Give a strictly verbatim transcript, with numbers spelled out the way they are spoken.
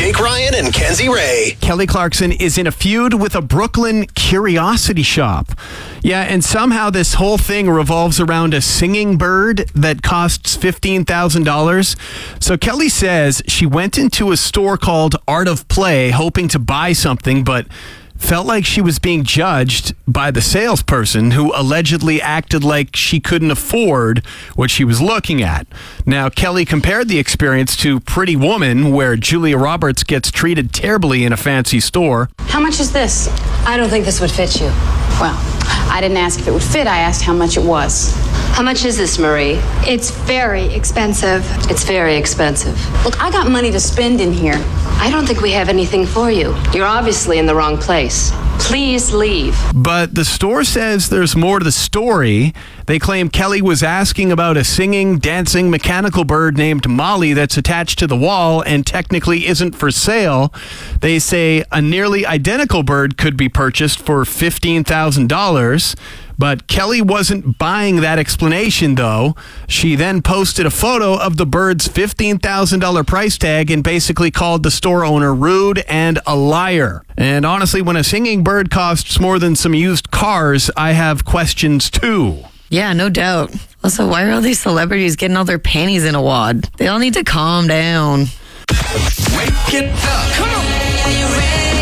Jake Ryan and Kenzie Ray. Kelly Clarkson is in a feud with a Brooklyn curiosity shop. Yeah, and somehow this whole thing revolves around a singing bird that costs fifteen thousand dollars. So Kelly says she went into a store called Art of Play hoping to buy something, but felt like she was being judged by the salesperson who allegedly acted like she couldn't afford what she was looking at. Now, Kelly compared the experience to Pretty Woman, where Julia Roberts gets treated terribly in a fancy store. How much is this? I don't think this would fit you. Well, I didn't ask if it would fit. I asked how much it was. How much is this, Marie? It's very expensive. It's very expensive. Look, I got money to spend in here. I don't think we have anything for you. You're obviously in the wrong place. Please leave. But the store says there's more to the story. They claim Kelly was asking about a singing, dancing mechanical bird named Molly that's attached to the wall and technically isn't for sale. They say a nearly identical bird could be purchased for fifteen thousand dollars. But Kelly wasn't buying that explanation, though. She then posted a photo of the bird's fifteen thousand dollars price tag and basically called the store owner rude and a liar. And honestly, when a singing bird costs more than some used cars, I have questions too. Yeah, no doubt. Also, why are all these celebrities getting all their panties in a wad? They all need to calm down. Wake it up. Come on.